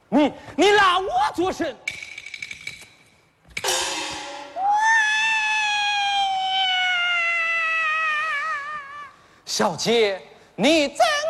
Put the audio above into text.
你拉我做甚？小姐，你怎